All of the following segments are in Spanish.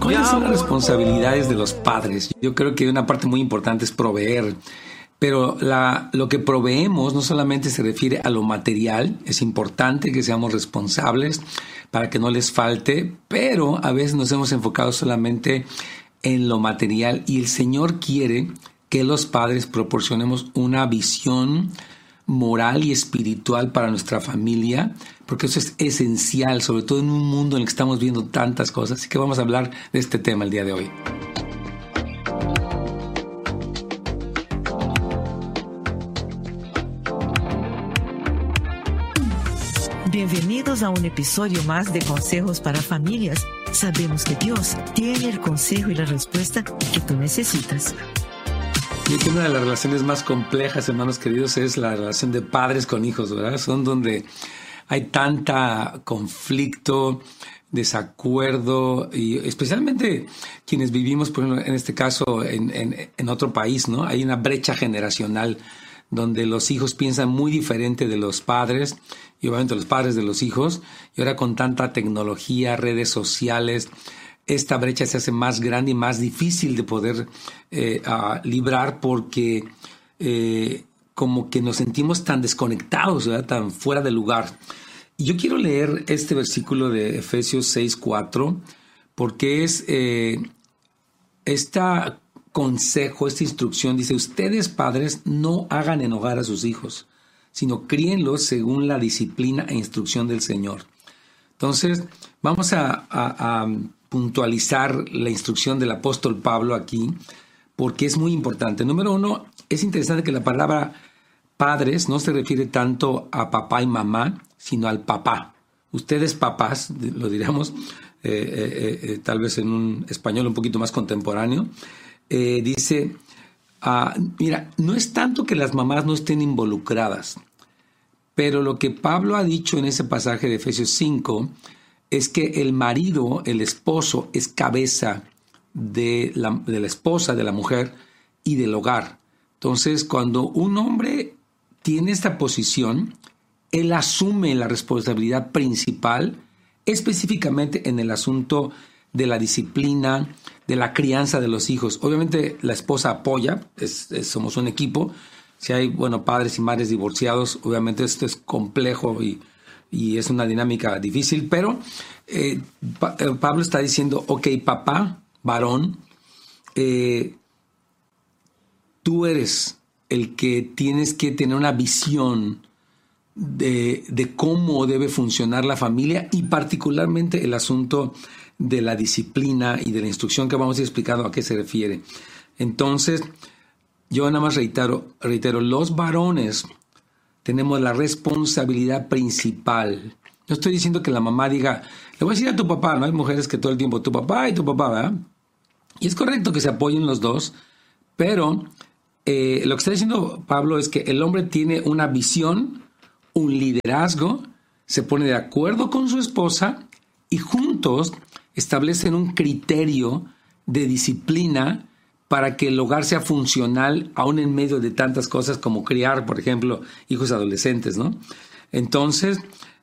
¿Cuáles son las responsabilidades de los padres? Yo creo que una parte muy importante es proveer, pero lo que proveemos no solamente se refiere a lo material, es importante que seamos responsables para que no les falte, pero a veces nos hemos enfocado solamente en lo material y el Señor quiere que los padres proporcionemos una visión moral y espiritual para nuestra familia, porque eso es esencial, sobre todo en un mundo en el que estamos viendo tantas cosas. Así que vamos a hablar de este tema el día de hoy. Bienvenidos a un episodio más de Consejos para Familias. Sabemos que Dios tiene el consejo y la respuesta que tú necesitas. Yo creo que una de las relaciones más complejas, hermanos queridos, es la relación de padres con hijos, ¿verdad? Son donde hay tanta conflicto, desacuerdo, y especialmente quienes vivimos, por ejemplo, en este caso, en otro país, ¿no? Hay una brecha generacional donde los hijos piensan muy diferente de los padres, y obviamente los padres de los hijos, y ahora con tanta tecnología, redes sociales, esta brecha se hace más grande y más difícil de poder librar porque como que nos sentimos tan desconectados, ¿verdad? Tan fuera de lugar. Y yo quiero leer este versículo de Efesios 6:4 porque es este consejo, esta instrucción. Dice: ustedes padres no hagan enojar a sus hijos, sino críenlos según la disciplina e instrucción del Señor. Entonces vamos a puntualizar la instrucción del apóstol Pablo aquí, porque es muy importante. Número uno, es interesante que la palabra padres no se refiere tanto a papá y mamá, sino al papá. Ustedes papás, lo diríamos tal vez en un español un poquito más contemporáneo, dice, mira, no es tanto que las mamás no estén involucradas, pero lo que Pablo ha dicho en ese pasaje de Efesios 5 es que el marido, el esposo, es cabeza de la esposa, de la mujer y del hogar. Entonces, cuando un hombre tiene esta posición, él asume la responsabilidad principal, específicamente en el asunto de la disciplina, de la crianza de los hijos. Obviamente la esposa apoya, somos un equipo. Si hay, padres y madres divorciados, obviamente esto es complejo y es una dinámica difícil, pero Pablo está diciendo, ok, papá, varón, tú eres el que tienes que tener una visión de cómo debe funcionar la familia y particularmente el asunto de la disciplina y de la instrucción que vamos a ir explicando a qué se refiere. Entonces, yo nada más reitero, los varones tenemos la responsabilidad principal. No estoy diciendo que la mamá diga, le voy a decir a tu papá, ¿no? Hay mujeres que todo el tiempo, tu papá y tu papá, ¿verdad? Y es correcto que se apoyen los dos, pero lo que está diciendo Pablo es que el hombre tiene una visión, un liderazgo, se pone de acuerdo con su esposa y juntos establecen un criterio de disciplina para que el hogar sea funcional, aún en medio de tantas cosas como criar, por ejemplo, hijos adolescentes, ¿no? Entonces,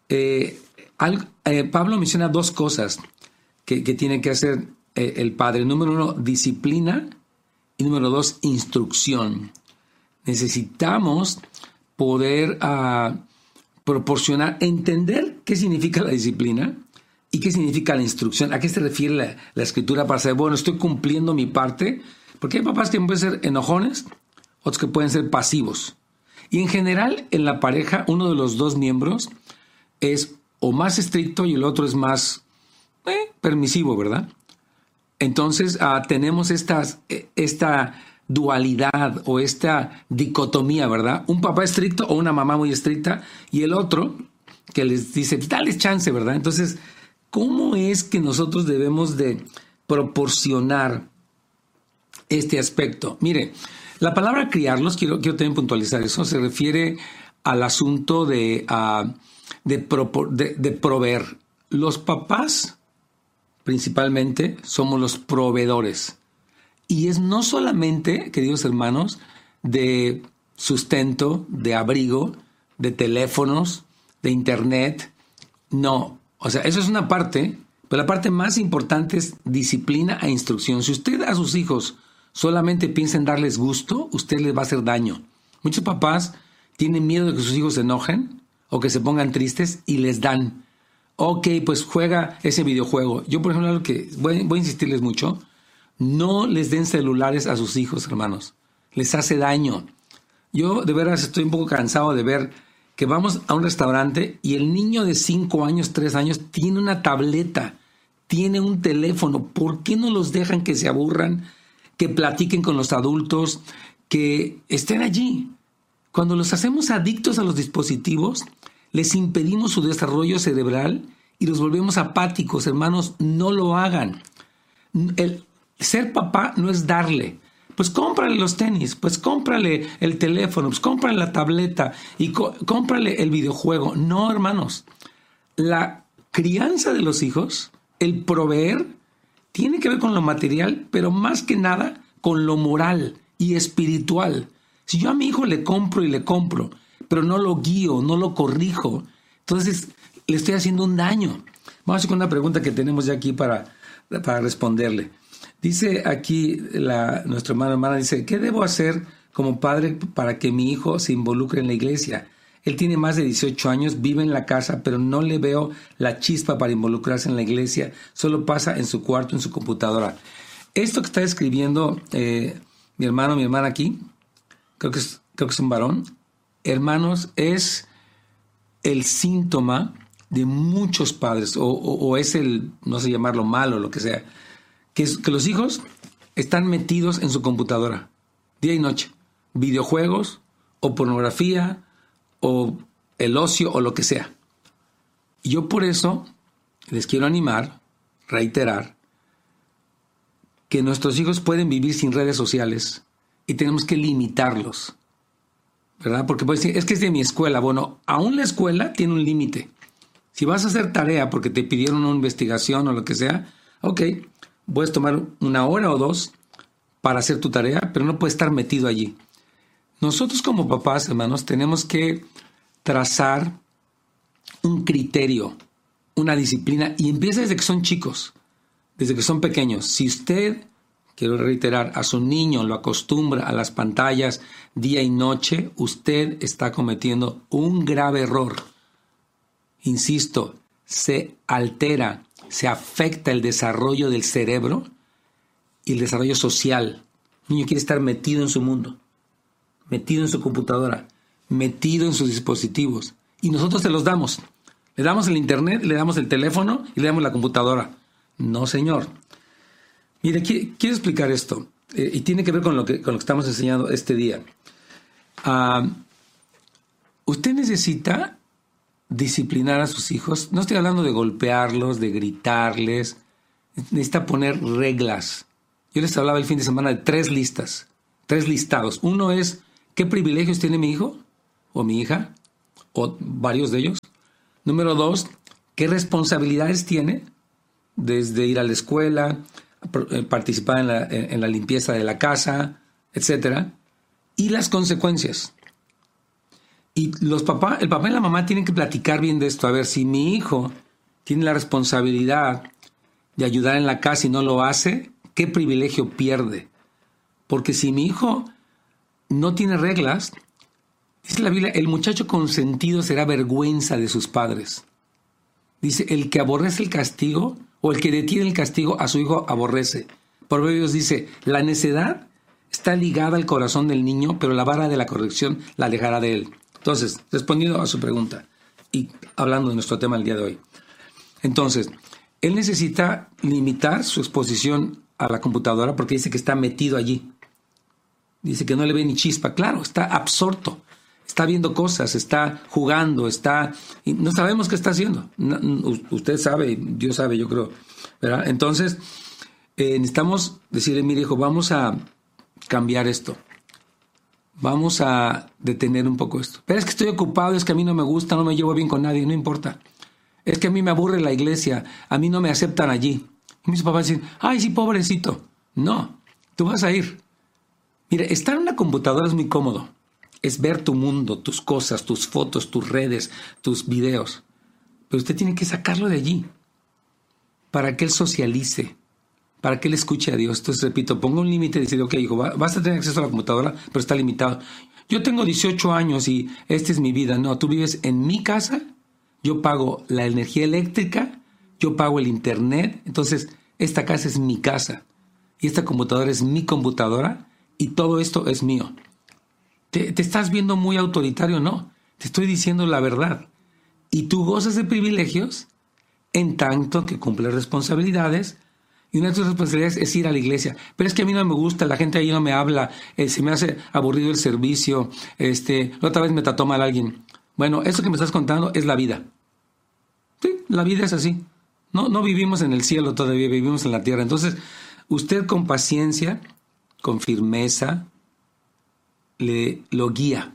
Pablo menciona dos cosas que tiene que hacer el padre. Número uno, disciplina, y número dos, instrucción. Necesitamos poder proporcionar, entender qué significa la disciplina y qué significa la instrucción. ¿A qué se refiere la escritura para saber, estoy cumpliendo mi parte? Porque hay papás que pueden ser enojones, otros que pueden ser pasivos. Y en general, en la pareja, uno de los dos miembros es o más estricto y el otro es más permisivo, ¿verdad? Entonces, tenemos esta dualidad o esta dicotomía, ¿verdad? Un papá estricto o una mamá muy estricta y el otro que les dice, dale chance, ¿verdad? Entonces, ¿cómo es que nosotros debemos de proporcionar este aspecto? Mire, la palabra criarlos, quiero también puntualizar eso, se refiere al asunto de proveer. Los papás, principalmente, somos los proveedores. Y es no solamente, queridos hermanos, de sustento, de abrigo, de teléfonos, de internet. No, o sea, eso es una parte, Pero la parte más importante es disciplina e instrucción. Si usted a sus hijos solamente piensa en darles gusto, usted les va a hacer daño. Muchos papás tienen miedo de que sus hijos se enojen o que se pongan tristes y les dan. Ok, pues juega ese videojuego. Yo, por ejemplo, algo que voy a insistirles mucho, no les den celulares a sus hijos, hermanos. Les hace daño. Yo de veras estoy un poco cansado de ver que vamos a un restaurante y el niño de 5 años, 3 años, tiene una tableta, tiene un teléfono. ¿Por qué no los dejan que se aburran, que platiquen con los adultos, que estén allí? Cuando los hacemos adictos a los dispositivos, les impedimos su desarrollo cerebral y los volvemos apáticos. Hermanos, no lo hagan. El ser papá no es darle. Pues cómprale los tenis, pues cómprale el teléfono, pues cómprale la tableta y cómprale el videojuego. No, hermanos. La crianza de los hijos, el proveer, tiene que ver con lo material, pero más que nada con lo moral y espiritual. Si yo a mi hijo le compro, pero no lo guío, no lo corrijo, entonces le estoy haciendo un daño. Vamos a ir con una pregunta que tenemos ya aquí para responderle. Dice aquí nuestra hermana, dice, ¿qué debo hacer como padre para que mi hijo se involucre en la iglesia? Él tiene más de 18 años, vive en la casa, pero no le veo la chispa para involucrarse en la iglesia. Solo pasa en su cuarto, en su computadora. Esto que está escribiendo mi hermana aquí, creo que es un varón. Hermanos, es el síntoma de muchos padres, o es el, no sé llamarlo mal o lo que sea, que los hijos están metidos en su computadora, día y noche, videojuegos, o pornografía, o el ocio, o lo que sea. Y yo por eso les quiero animar, reiterar, que nuestros hijos pueden vivir sin redes sociales y tenemos que limitarlos, ¿verdad? Porque puedes decir, es que es de mi escuela. Bueno, aún la escuela tiene un límite. Si vas a hacer tarea porque te pidieron una investigación o lo que sea, ok, puedes tomar 1 hora o 2 para hacer tu tarea, pero no puedes estar metido allí. Nosotros como papás, hermanos, tenemos que trazar un criterio, una disciplina, y empieza desde que son chicos, desde que son pequeños. Si usted, quiero reiterar, a su niño lo acostumbra a las pantallas día y noche, usted está cometiendo un grave error. Insisto, se altera, se afecta el desarrollo del cerebro y el desarrollo social. El niño quiere estar metido en su mundo, metido en su computadora, metido en sus dispositivos. Y nosotros se los damos. Le damos el internet, le damos el teléfono y le damos la computadora. No, señor. Mire, quiero explicar esto. Y tiene que ver con lo que estamos enseñando este día. Usted necesita disciplinar a sus hijos. No estoy hablando de golpearlos, de gritarles. Necesita poner reglas. Yo les hablaba el fin de semana de 3 listas, 3 listados. Uno es, ¿qué privilegios tiene mi hijo o mi hija? O varios de ellos. Número 2, ¿qué responsabilidades tiene? Desde ir a la escuela, participar en la limpieza de la casa, etc. Y las consecuencias. Y el papá y la mamá tienen que platicar bien de esto. A ver, si mi hijo tiene la responsabilidad de ayudar en la casa y no lo hace, ¿qué privilegio pierde? Porque si mi hijo no tiene reglas, dice la Biblia, el muchacho consentido será vergüenza de sus padres. Dice, el que aborrece el castigo, o el que detiene el castigo, a su hijo aborrece. Proverbios dice, la necedad está ligada al corazón del niño, pero la vara de la corrección la alejará de él. Entonces, respondiendo a su pregunta y hablando de nuestro tema el día de hoy. Entonces, él necesita limitar su exposición a la computadora porque dice que está metido allí. Dice que no le ve ni chispa. Claro, está absorto. Está viendo cosas, está jugando, y no sabemos qué está haciendo. Usted sabe, Dios sabe, yo creo, ¿verdad? Entonces, necesitamos decirle, mire hijo, vamos a cambiar esto. Vamos a detener un poco esto. Pero es que estoy ocupado, es que a mí no me gusta, no me llevo bien con nadie, no importa. Es que a mí me aburre la iglesia, a mí no me aceptan allí. Y mis papás dicen, ay, sí, pobrecito. No, tú vas a ir. Mire, estar en una computadora es muy cómodo. Es ver tu mundo, tus cosas, tus fotos, tus redes, tus videos. Pero usted tiene que sacarlo de allí. para que él socialice, para que él escuche a Dios. Entonces, repito, ponga un límite y decir, ok, hijo, vas a tener acceso a la computadora, pero está limitado. Yo tengo 18 años y esta es mi vida. No, tú vives en mi casa, yo pago la energía eléctrica, yo pago el internet, entonces esta casa es mi casa y esta computadora es mi computadora y todo esto es mío. ¿Te estás viendo muy autoritario? No, te estoy diciendo la verdad. Y tú gozas de privilegios en tanto que cumples responsabilidades. Y una de tus responsabilidades es ir a la iglesia. Pero es que a mí no me gusta, la gente ahí no me habla, se me hace aburrido el servicio, la otra vez me trató mal alguien. Bueno, eso que me estás contando es la vida. Sí, la vida es así. No vivimos en el cielo todavía, vivimos en la tierra. Entonces, usted con paciencia, con firmeza, lo guía,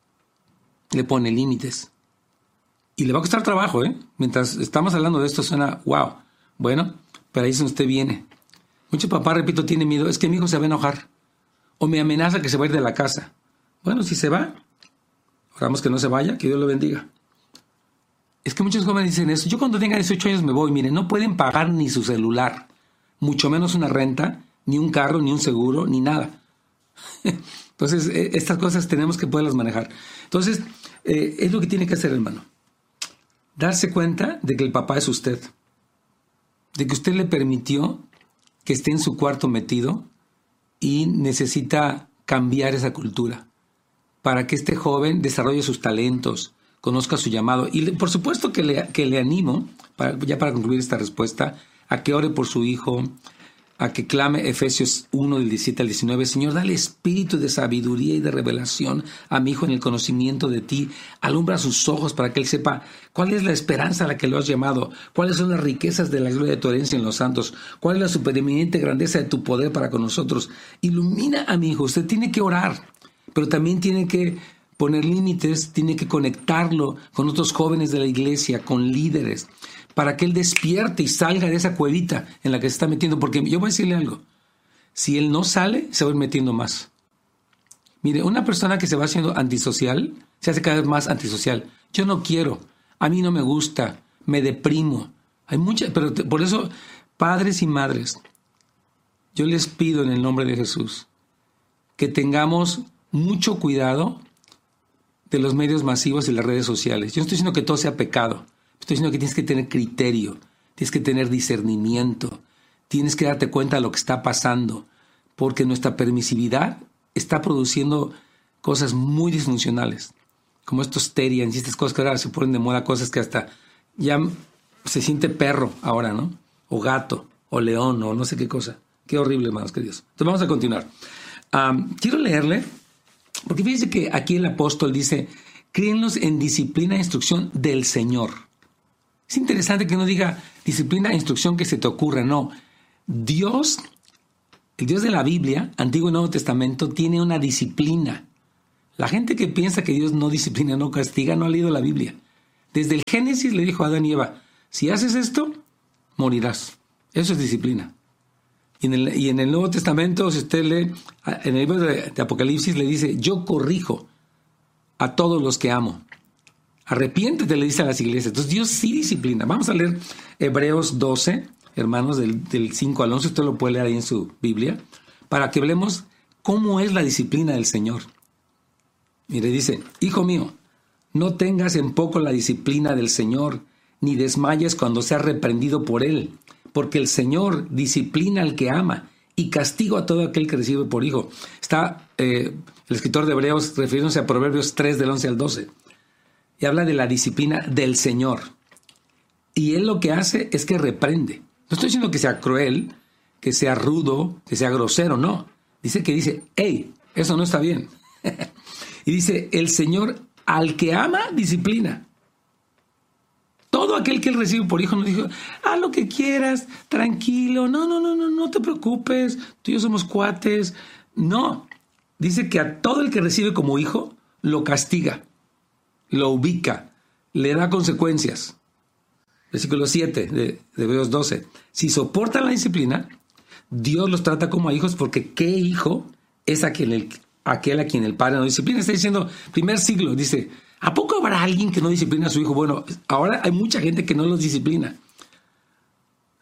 le pone límites. Y le va a costar trabajo, ¿eh? Mientras estamos hablando de esto suena, wow. Bueno, pero ahí es donde usted viene. Mucho papá, repito, tiene miedo. Es que mi hijo se va a enojar. O me amenaza que se va a ir de la casa. Bueno, si se va, oramos que no se vaya, que Dios lo bendiga. Es que muchos jóvenes dicen eso. Yo cuando tenga 18 años me voy. Miren, no pueden pagar ni su celular. Mucho menos una renta, ni un carro, ni un seguro, ni nada. Entonces, estas cosas tenemos que poderlas manejar. Entonces, es lo que tiene que hacer, hermano. Darse cuenta de que el papá es usted. De que usted le permitió que esté en su cuarto metido y necesita cambiar esa cultura para que este joven desarrolle sus talentos, conozca su llamado. Y por supuesto que le animo, para concluir esta respuesta, a que ore por su hijo, a que clame Efesios 1, del 17 al 19. Señor, dale espíritu de sabiduría y de revelación a mi hijo en el conocimiento de ti. Alumbra sus ojos para que él sepa cuál es la esperanza a la que lo has llamado, cuáles son las riquezas de la gloria de tu herencia en los santos, cuál es la supereminente grandeza de tu poder para con nosotros. Ilumina a mi hijo. Usted tiene que orar, pero también tiene que poner límites, tiene que conectarlo con otros jóvenes de la iglesia, con líderes, para que él despierte y salga de esa cuevita en la que se está metiendo. Porque yo voy a decirle algo, si él no sale, se va a ir metiendo más. Mire, una persona que se va haciendo antisocial, se hace cada vez más antisocial. Yo no quiero, a mí no me gusta, me deprimo. Pero por eso, padres y madres, yo les pido en el nombre de Jesús que tengamos mucho cuidado de los medios masivos y las redes sociales. Yo no estoy diciendo que todo sea pecado. Estoy diciendo que tienes que tener criterio, tienes que tener discernimiento, tienes que darte cuenta de lo que está pasando, porque nuestra permisividad está produciendo cosas muy disfuncionales, como estos terians y estas cosas que ahora se ponen de moda, cosas que hasta ya se siente perro ahora, ¿no? O gato, o león, o no sé qué cosa. Qué horrible, hermanos queridos. Entonces vamos a continuar. Quiero leerle, porque fíjense que aquí el apóstol dice, críenlos en disciplina e instrucción del Señor. Es interesante que no diga disciplina e instrucción que se te ocurra, no. Dios, el Dios de la Biblia, Antiguo y Nuevo Testamento, tiene una disciplina. La gente que piensa que Dios no disciplina, no castiga, no ha leído la Biblia. Desde el Génesis le dijo a Adán y Eva, si haces esto, morirás. Eso es disciplina. Y en el Nuevo Testamento, si usted lee, en el libro de Apocalipsis le dice, yo corrijo a todos los que amo. Arrepiéntete, le dice a las iglesias. Entonces Dios sí disciplina. Vamos a leer Hebreos 12, hermanos, del 5 al 11. Usted lo puede leer ahí en su Biblia, para que hablemos cómo es la disciplina del Señor. Mire, dice, hijo mío, no tengas en poco la disciplina del Señor, ni desmayes cuando seas reprendido por Él, porque el Señor disciplina al que ama y castiga a todo aquel que recibe por hijo. Está el escritor de Hebreos refiriéndose a Proverbios 3, del 11 al 12. Y habla de la disciplina del Señor. Y Él lo que hace es que reprende. No estoy diciendo que sea cruel, que sea rudo, que sea grosero, no. Dice, hey, eso no está bien. Y dice, el Señor al que ama, disciplina. Todo aquel que Él recibe por hijo, no dijo, haz lo que quieras, tranquilo, no te preocupes, tú y yo somos cuates. No, dice que a todo el que recibe como hijo, lo castiga, lo ubica, le da consecuencias. Versículo 7 de Hebreos 12. Si soportan la disciplina, Dios los trata como a hijos, porque ¿qué hijo es aquel a quien el padre no disciplina? Está diciendo, primer siglo, dice, ¿a poco habrá alguien que no disciplina a su hijo? Bueno, ahora hay mucha gente que no los disciplina.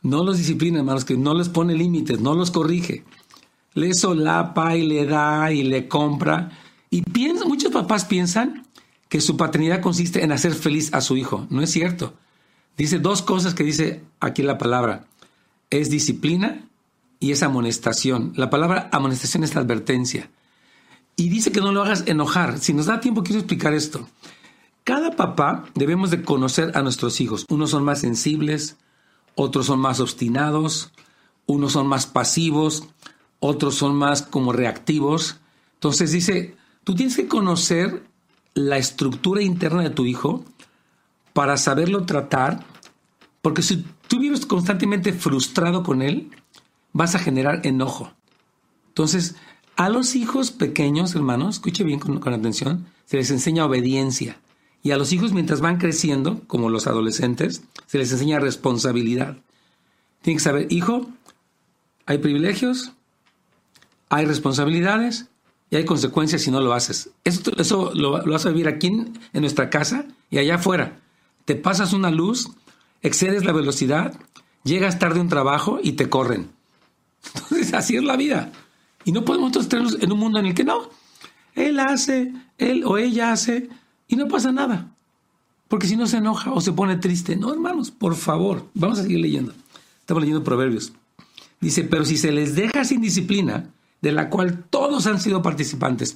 No los disciplina, hermanos, que no les pone límites, no los corrige. Le solapa y le da y le compra. Y muchos papás piensan que su paternidad consiste en hacer feliz a su hijo. No es cierto. Dice dos cosas que dice aquí la palabra. Es disciplina y es amonestación. La palabra amonestación es advertencia. Y dice que no lo hagas enojar. Si nos da tiempo, quiero explicar esto. Cada papá debemos de conocer a nuestros hijos. Unos son más sensibles, otros son más obstinados, unos son más pasivos, otros son más como reactivos. Entonces dice, tú tienes que conocer la estructura interna de tu hijo para saberlo tratar, porque si tú vives constantemente frustrado con él, vas a generar enojo. Entonces, a los hijos pequeños, hermanos, escuche bien con atención, se les enseña obediencia. Y a los hijos, mientras van creciendo, como los adolescentes, se les enseña responsabilidad. Tienen que saber, hijo, hay privilegios, hay responsabilidades y hay consecuencias si no lo haces. Eso lo vas a vivir aquí en nuestra casa y allá afuera. Te pasas una luz, excedes la velocidad, llegas tarde a un trabajo y te corren. Entonces, así es la vida. Y no podemos nosotros estar en un mundo en el que no. Él o ella hace y no pasa nada. Porque si no se enoja o se pone triste. No, hermanos, por favor. Vamos a seguir leyendo. Estamos leyendo Proverbios. Dice, pero si se les deja sin disciplina, de la cual todos han sido participantes,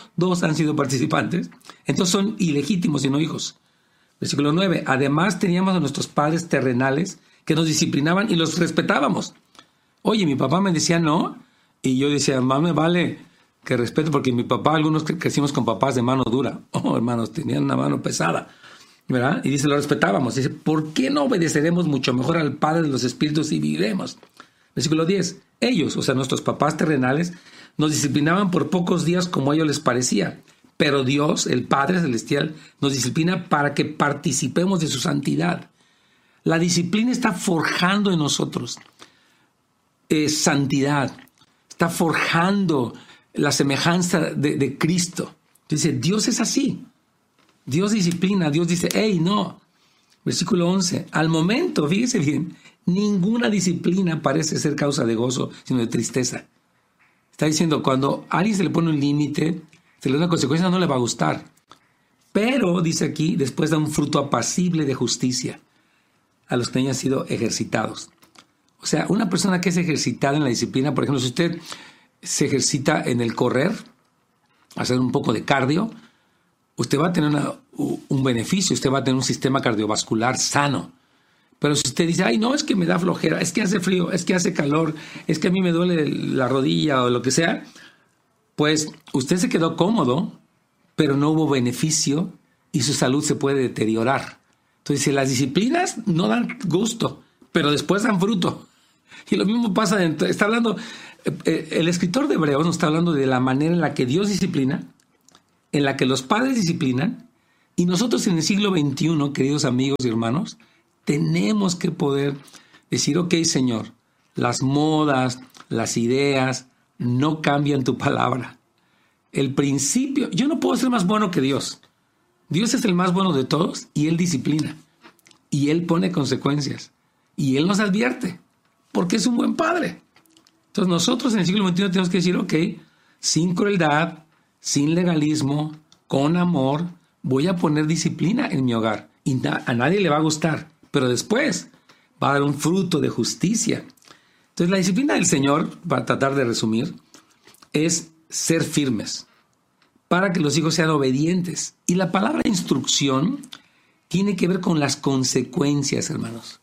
entonces son ilegítimos y no hijos. Versículo 9. Además teníamos a nuestros padres terrenales que nos disciplinaban y los respetábamos. Oye, mi papá me decía no, y yo decía, más me vale que respeto, porque mi papá, algunos crecimos con papás de mano dura. Oh, hermanos, tenían una mano pesada, ¿verdad? Y dice, lo respetábamos. Dice, ¿por qué no obedeceremos mucho mejor al Padre de los Espíritus y viviremos? Versículo 10. Ellos, o sea, nuestros papás terrenales, nos disciplinaban por pocos días como a ellos les parecía. Pero Dios, el Padre Celestial, nos disciplina para que participemos de su santidad. La disciplina está forjando en nosotros santidad. Está forjando la semejanza de Cristo. Dice, Dios es así. Dios disciplina. Dios dice, hey, no. Versículo 11. Al momento, fíjese bien, ninguna disciplina parece ser causa de gozo, sino de tristeza. Está diciendo, cuando a alguien se le pone un límite, se le da una consecuencia, no le va a gustar. Pero, dice aquí, después da un fruto apacible de justicia a los que hayan sido ejercitados. O sea, una persona que es ejercitada en la disciplina, por ejemplo, si usted se ejercita en el correr, hacer un poco de cardio, usted va a tener un beneficio, usted va a tener un sistema cardiovascular sano. Pero si usted dice, ay, no, es que me da flojera, es que hace frío, es que hace calor, es que a mí me duele la rodilla o lo que sea, pues usted se quedó cómodo, pero no hubo beneficio y su salud se puede deteriorar. Entonces, las disciplinas no dan gusto, pero después dan fruto. Y lo mismo pasa, está hablando, el escritor de Hebreos nos está hablando de la manera en la que Dios disciplina, en la que los padres disciplinan, y nosotros en el siglo XXI, queridos amigos y hermanos, tenemos que poder decir, ok, Señor, las modas, las ideas, no cambian tu palabra. El principio, yo no puedo ser más bueno que Dios. Dios es el más bueno de todos y Él disciplina. Y Él pone consecuencias. Y Él nos advierte, porque es un buen padre. Entonces nosotros en el siglo XXI tenemos que decir, ok, sin crueldad, sin legalismo, con amor, voy a poner disciplina en mi hogar. Y a nadie le va a gustar, pero después va a dar un fruto de justicia. Entonces la disciplina del Señor, para tratar de resumir, es ser firmes, para que los hijos sean obedientes. Y la palabra instrucción tiene que ver con las consecuencias, hermanos.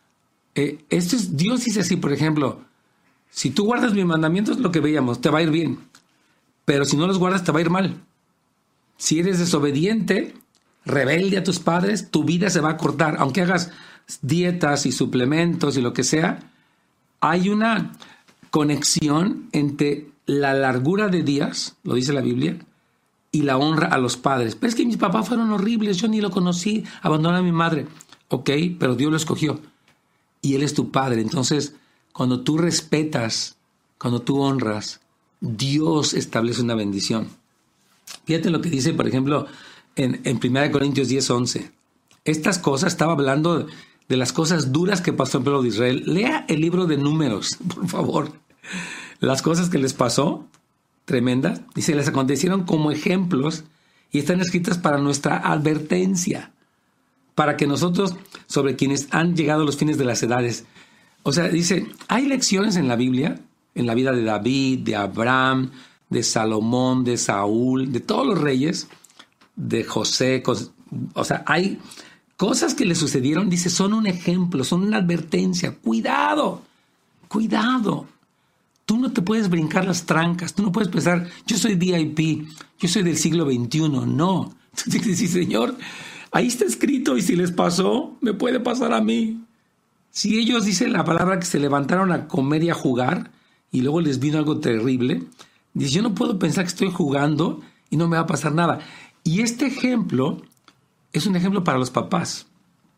Dios dice así, por ejemplo, si tú guardas mis mandamientos, lo que veíamos, te va a ir bien. Pero si no los guardas, te va a ir mal. Si eres desobediente, rebelde a tus padres, tu vida se va a cortar. Aunque hagas dietas y suplementos y lo que sea, hay una conexión entre la largura de días, lo dice la Biblia, y la honra a los padres. Pero es que mis papás fueron horribles, yo ni lo conocí, abandoné a mi madre. Ok, pero Dios lo escogió. Y Él es tu padre. Entonces, cuando tú respetas, cuando tú honras, Dios establece una bendición. Fíjate lo que dice, por ejemplo, en 1 Corintios 10:11. Estas cosas estaba hablando de las cosas duras que pasó el pueblo de Israel. Lea el libro de Números, por favor. Las cosas que les pasó, tremendas, y se les acontecieron como ejemplos y están escritas para nuestra advertencia, para que nosotros, sobre quienes han llegado los fines de las edades. O sea, dice, hay lecciones en la Biblia, en la vida de David, de Abraham, de Salomón, de Saúl, de todos los reyes, de José. O sea, hay cosas que le sucedieron, dice, son un ejemplo, son una advertencia. Cuidado, cuidado. Tú no te puedes brincar las trancas, tú no puedes pensar, yo soy VIP, yo soy del siglo XXI. No, tú tienes que decir, Señor, ahí está escrito y si les pasó, me puede pasar a mí. Si ellos, dice la palabra, que se levantaron a comer y a jugar y luego les vino algo terrible, dice, yo no puedo pensar que estoy jugando y no me va a pasar nada. Y este ejemplo es un ejemplo para los papás.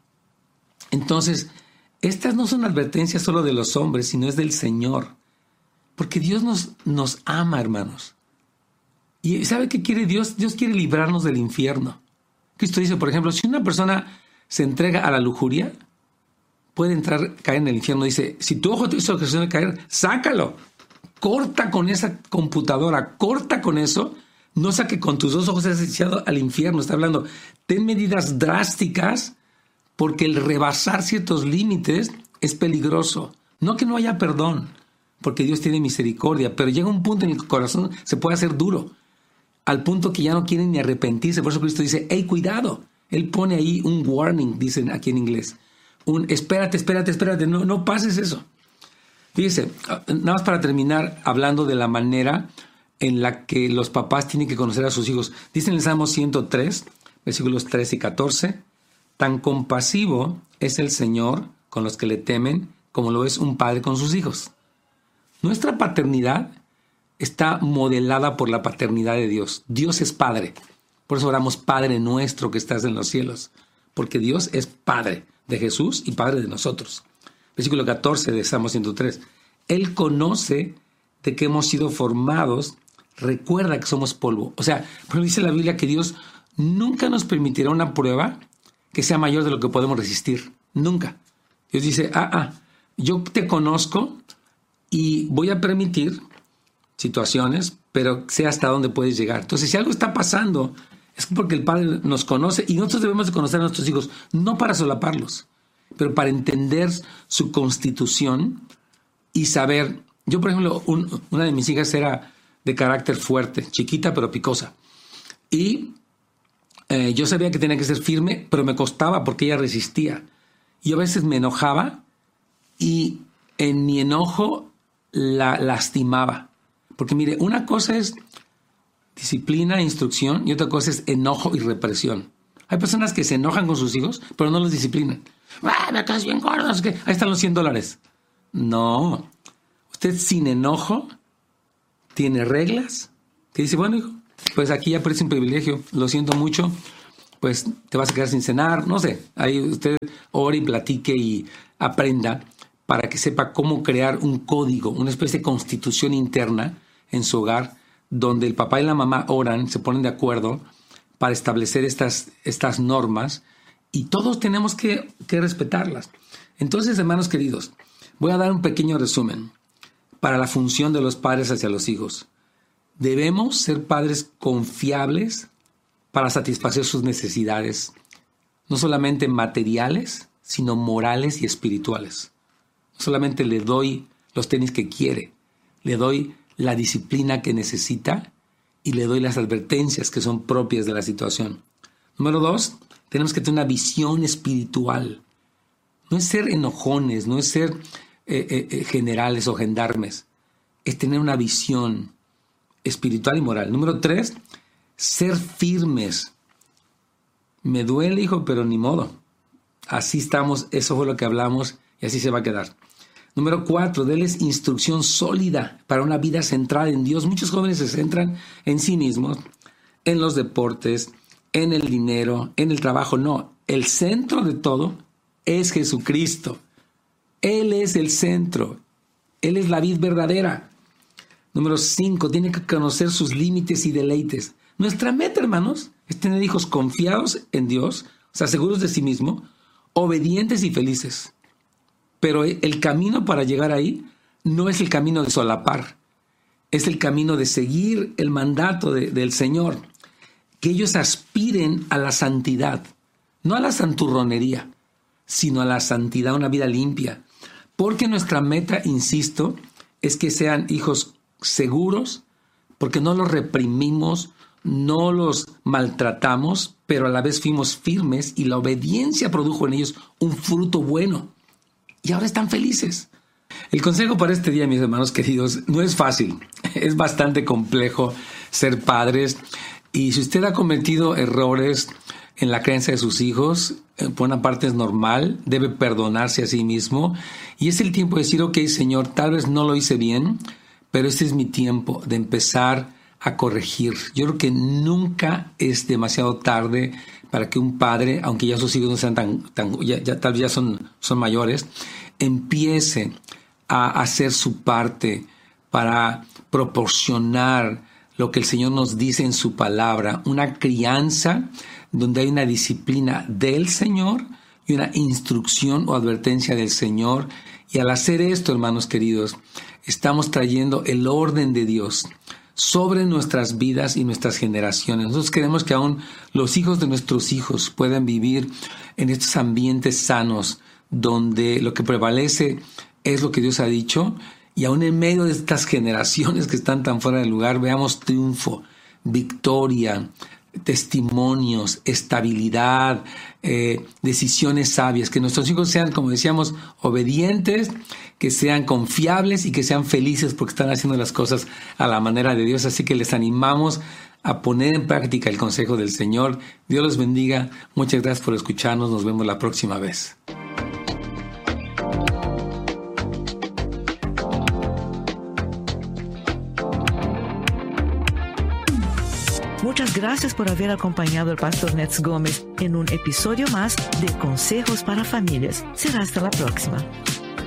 Entonces, estas no son advertencias solo de los hombres, sino es del Señor. Porque Dios nos ama, hermanos. ¿Y sabe qué quiere Dios? Dios quiere librarnos del infierno. Cristo dice, por ejemplo, si una persona se entrega a la lujuria, puede caer en el infierno. Dice, si tu ojo te hizo ocasión de caer, sácalo. Corta con esa computadora, corta con eso. No sea que con tus dos ojos seas echado al infierno. Está hablando, ten medidas drásticas porque el rebasar ciertos límites es peligroso. No que no haya perdón, porque Dios tiene misericordia, pero llega un punto en el que el corazón se puede hacer duro, al punto que ya no quieren ni arrepentirse. Por eso Cristo dice, hey, cuidado. Él pone ahí un warning, dicen aquí en inglés. Espérate, no pases eso. Fíjese, nada más para terminar hablando de la manera en la que los papás tienen que conocer a sus hijos. Dice en el Salmo 103, versículos 13 y 14, tan compasivo es el Señor con los que le temen como lo es un padre con sus hijos. Nuestra paternidad está modelada por la paternidad de Dios. Dios es Padre. Por eso oramos, Padre nuestro que estás en los cielos. Porque Dios es Padre de Jesús y Padre de nosotros. Versículo 14 de Salmo 103. Él conoce de que hemos sido formados. Recuerda que somos polvo. O sea, por ejemplo, dice la Biblia que Dios nunca nos permitirá una prueba que sea mayor de lo que podemos resistir. Nunca. Dios dice, yo te conozco y voy a permitir situaciones, pero sé hasta dónde puedes llegar. Entonces, si algo está pasando, es porque el Padre nos conoce y nosotros debemos de conocer a nuestros hijos, no para solaparlos, pero para entender su constitución y saber. Yo, por ejemplo, una de mis hijas era de carácter fuerte, chiquita pero picosa. Y yo sabía que tenía que ser firme, pero me costaba porque ella resistía. Y a veces me enojaba y en mi enojo la lastimaba. Porque mire, una cosa es disciplina e instrucción y otra cosa es enojo y represión. Hay personas que se enojan con sus hijos, pero no los disciplinan. Me caes bien gordo, es que ahí están los $100. No. Usted sin enojo tiene reglas que dice, bueno, hijo, pues aquí ya parece un privilegio, lo siento mucho, pues te vas a quedar sin cenar, no sé. Ahí usted ore y platique y aprenda para que sepa cómo crear un código, una especie de constitución interna en su hogar, donde el papá y la mamá oran, se ponen de acuerdo para establecer estas normas y todos tenemos que respetarlas. Entonces, hermanos queridos, voy a dar un pequeño resumen para la función de los padres hacia los hijos. Debemos ser padres confiables para satisfacer sus necesidades, no solamente materiales, sino morales y espirituales. No solamente le doy los tenis que quiere, le doy la disciplina que necesita y le doy las advertencias que son propias de la situación. Número 2, tenemos que tener una visión espiritual. No es ser enojones, no es ser generales o gendarmes. Es tener una visión espiritual y moral. Número 3, ser firmes. Me duele, hijo, pero ni modo. Así estamos, eso fue lo que hablamos y así se va a quedar. Número 4, denles instrucción sólida para una vida centrada en Dios. Muchos jóvenes se centran en sí mismos, en los deportes, en el dinero, en el trabajo. No, el centro de todo es Jesucristo. Él es el centro. Él es la vid verdadera. Número 5, tienen que conocer sus límites y deleites. Nuestra meta, hermanos, es tener hijos confiados en Dios, o sea, seguros de sí mismo, obedientes y felices. Pero el camino para llegar ahí no es el camino de solapar, es el camino de seguir el mandato del Señor. Que ellos aspiren a la santidad, no a la santurronería, sino a la santidad, una vida limpia. Porque nuestra meta, insisto, es que sean hijos seguros, porque no los reprimimos, no los maltratamos, pero a la vez fuimos firmes y la obediencia produjo en ellos un fruto bueno. Y ahora están felices. El consejo para este día, mis hermanos queridos, no es fácil. Es bastante complejo ser padres. Y si usted ha cometido errores en la crianza de sus hijos, por una parte es normal, debe perdonarse a sí mismo. Y es el tiempo de decir, ok, Señor, tal vez no lo hice bien, pero este es mi tiempo de empezar a corregir. Yo creo que nunca es demasiado tarde para que un padre, aunque ya sus hijos no sean ya tal vez ya son mayores, empiece a hacer su parte para proporcionar lo que el Señor nos dice en su palabra, una crianza donde hay una disciplina del Señor y una instrucción o advertencia del Señor. Y al hacer esto, hermanos queridos, estamos trayendo el orden de Dios sobre nuestras vidas y nuestras generaciones. Nosotros queremos que aún los hijos de nuestros hijos puedan vivir en estos ambientes sanos, donde lo que prevalece es lo que Dios ha dicho, y aún en medio de estas generaciones que están tan fuera de lugar, veamos triunfo, victoria, testimonios, estabilidad, decisiones sabias, que nuestros hijos sean, como decíamos, obedientes, que sean confiables y que sean felices porque están haciendo las cosas a la manera de Dios. Así que les animamos a poner en práctica el consejo del Señor. Dios los bendiga. Muchas gracias por escucharnos. Nos vemos la próxima vez. Muchas gracias por haber acompañado al Pastor Nets Gómez en un episodio más de Consejos para Familias. Será hasta la próxima.